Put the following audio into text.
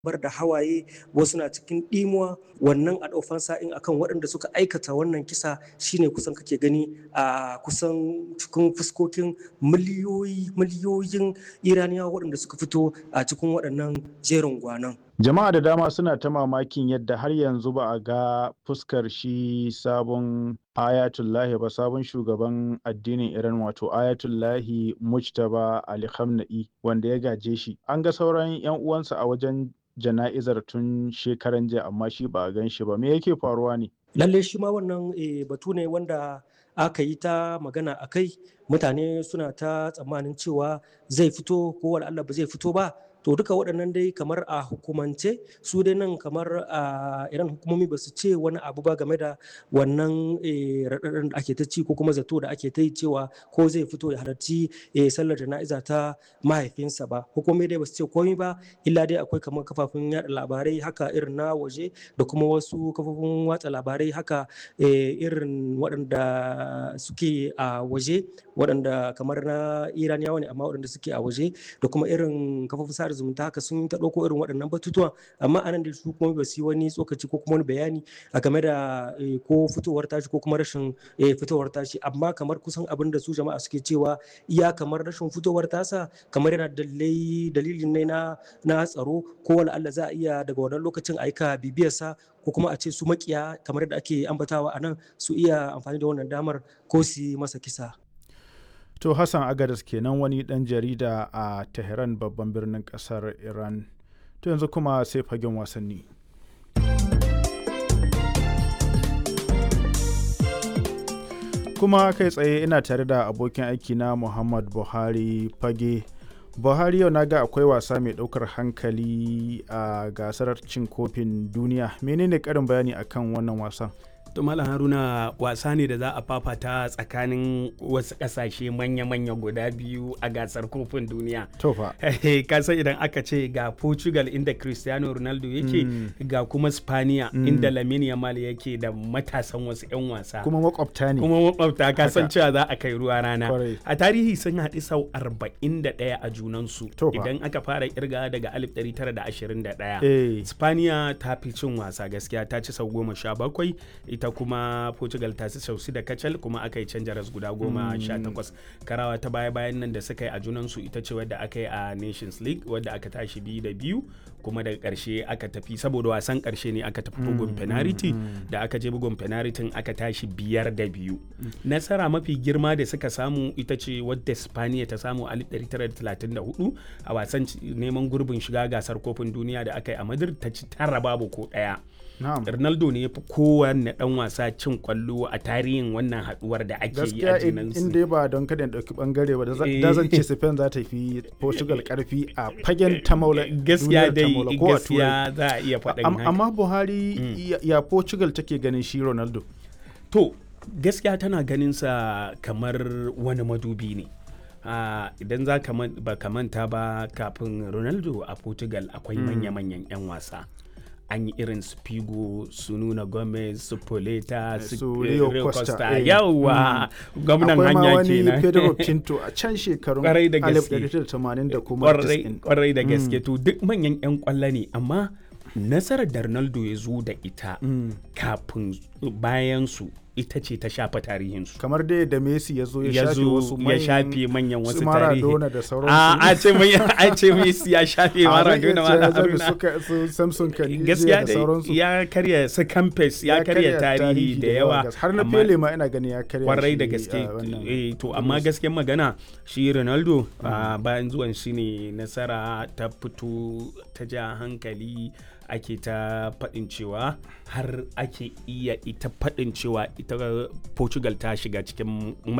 bar da hawaye, wasu na cikin ɗimuwa. Wannan a ɗau fansa in akan waɗanda suka aikata wannan kisa shine kusan kake gani a kusan cikin fuskokin miliyoyin Iraniyawa waɗanda suka fito a cikin waɗannan jerin gwanon. Jama'a da dama suna ta mamakin yadda har yanzu ba a ga fuskar shi sabon Ayatollahi ba, sabon shugaban addinin Iran, wato Ayatollahi Mujtaba Ali Khamenei, wanda ya gaje shi. An ga sauran 'yan uwansa a wajen jana'izar tun shekaran jiya, amma shi ba a gan shi ba. Me yake faruwa ne? Lalle shi ma wannan batu ne wanda aka yi ta magana a kai. Mutane suna ta tsammanin cewa zai fito ko wala Allah ba zai fito ba. To duka waɗannan dai kamar a hukumance su dai nan kamar a Iran hukumomi ba su ce wani abu ba game da wannan raɗaɗin da ake ta ci ko kuma zato da ake ta yi cewa ko zai fito ya halarci sallar jana'iza ta mahaifinsa ba. Hukumomi dai ba su ce komai ba, illa dai akwai kamar kafafen yaɗa labarai haka irin na waje da kuma wasu kafofin watsa labarai haka irin waɗanda suke a waje, waɗanda kamar na Iraniyawa ne amma waɗanda suke a waje, da kuma irin kafofin sada zumunta haka sun ta ɗauko irin waɗannan batutuwa. Amma anan da su kuma ba su yi wani tsokaci ko kuma wani bayani a game da ko fitowar tashi ko kuma rashin fitowar tashi. Amma kamar kusan abin da su jama'a suke cewa iya kamar rashin fitowar tasa kamar yana dalilin ne na tsaro, ko wala Allah za a iya daga wannan lokacin aika bibiyarsa, ko kuma a ce su makiya kamar da ake ambatawa a nan su iya amfani da wannan damar ko su yi masa kisa. To Hassan Agadas kenan, wani ɗan jarida a Tehran, babban birnin ƙasar Iran. To yanzu kuma sai fagen wasanni. Kuma kai tsaye ina tare da abokin aiki na Muhammad Buhari Fage. Buhari, yau na ga akwai wasa mai ɗaukar hankali a gasar cin kofin duniya. Menene ƙarin bayani akan wannan wasan? To Malam Haruna, wasa ne da za a fafata tsakanin wasu ƙasashe manya-manya guda biyu a gasar kofin duniya. Tofa. Ka san idan aka ce ga Portugal inda Cristiano Ronaldo yake, ga kuma Spaniya inda Lamine Yamal yake da matasan wasu 'yan wasa. Kuma makwabta ne. Kuma makwabta, ka san cewa za a kai ruwa rana. A tarihi sun haɗu sau 41 a junansu. Idan aka fara kirga daga 1921. Spaniya ta fi cin wasa gaskiya, ta ci sau 17. Ita kuma Portugal ta ci sau 6 da kacal, kuma aka yi canja ras guda 18. Karawa ta baya-bayan nan da suka yi a junansu ita ce wadda aka yi a Nations League, wadda aka tashi 2-2, kuma daga ƙarshe aka tafi, saboda wasan ƙarshe ne aka tafi bugun penalty, da aka je bugun penalty aka tashi 5-2. Nasara mafi girma da suka samu ita ce wadda Spaniya ta samu a 1934 a wasan neman gurbin shiga gasar kofin duniya da aka yi a Madrid, ta ci 9 ko 1. Ronaldo ne ya fi kowanne dan wasa cin kwallo a tarihin wannan haduwar da ake yi a jinansu. In dai ba don kada dauki bangare ba, da zan ce Spain za ta fi Portugal karfi a fagen ta maula. Gaskiya za a iya faɗin haka. Amma Buhari, ya Portugal take ganin shi Ronaldo? To gaskiya tana ganin sa kamar wani madubi ne. Idan za ka manta ba, kafin Ronaldo a Portugal akwai manya-manyan 'yan wasa. An yi irin su Figo, su Nuno Gomez, su Poleta, su Rio Costa. Yawwa, gwamnan hanya kenan. Akwai ma wani Pedro Pinto a can shekarun 1980 da kuma 90. Kwarai da gaske. To duk manyan 'yan kwallo ne, amma nasarar da Ronaldo ya zo da ita kafin bayan su ita ce ta shafa tarihinsu. Kamar dai da Messi ya zo ya shafe manyan wasu tarihi. Maradona da sauransu. A ce Messi ya shafe Maradona. Su Samson Kanije gaskiya da sauransu. Ya karya su Campes, ya karya tarihi da yawa. Har na Pele ma ina gani ya karya. Kwarai da gaske. To amma gaskiyar magana, shi Ronaldo bayan zuwan shi ne nasara ta fito ta ja hankali, ake ta faɗin cewa har ake iya ita faɗin cewa ita Portugal ta shiga cikin